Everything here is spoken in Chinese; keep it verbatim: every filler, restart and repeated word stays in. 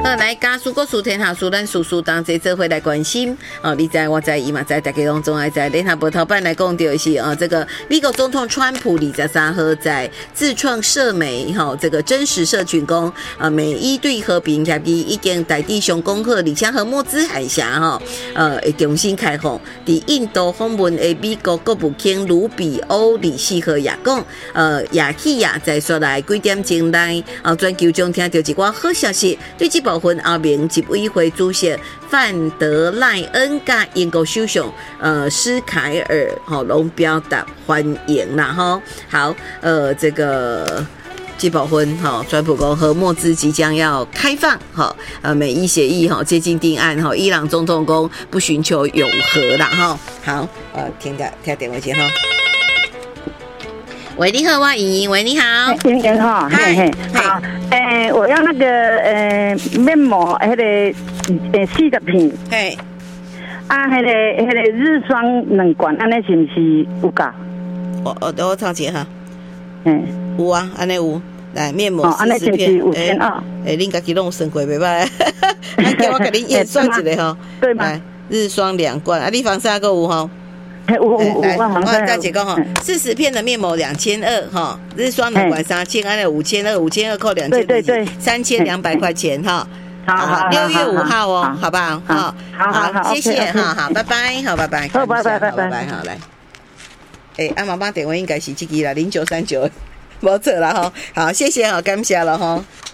好，来家属国属天下属，咱叔叔当这这回来关心哦。你知我知伊嘛知，大家拢总爱知。联合报头版来讲到的是哦，这个美国总统川普二十三号在自创社媒哈、哦，这个真实社群讲啊，美伊对和平协议已经大致上讲好，而且和莫兹海峡哈、哦，呃，会重新开放。伫印度访问的美国国务卿卢比欧理事和也讲，呃，亚细亚在说来几点钟内啊，全球中听到一寡好消息。对这部分，后面执委会主席范德赖恩甲英国首相呃施凯尔吼，拢、哦、表达欢迎啦吼。好，呃，这个。这部分哈，川普讲和莫兹即将要开放哈，呃，美伊协议哈接近定案哈，伊朗总统讲不寻求永和啦哈。好，呃，听的听电话先哈。喂，你好，我莹莹，喂，你好， 莹莹哈，嘿嘿，好，诶、呃，我要那个呃面膜，那个呃四十片， 嘿， 啊，那个那个日霜两罐，安尼是不是有够？ 我我我抄一哈， 嗯， 有啊，安尼有。来面膜四十片，诶诶，恁家己拢算过袂歹，咱叫我给恁验算一下吼。 对吗？ 来，日霜两罐，啊，你防晒够有吼？ 有有来， 我我再解讲吼，四十片的面膜两千二哈，日霜两罐三千，安尼五千二，五千二扣两千， 对对对， 三千两百块钱哈。 好好， 六月五号哦，好不好？ 好，好好， 谢谢哈，好，拜拜，好，拜拜， 好，拜拜，拜拜，好来。诶，阿妈妈电话应该是这个啦，零九三九。没错了哈，好，谢谢哈，感谢了哈。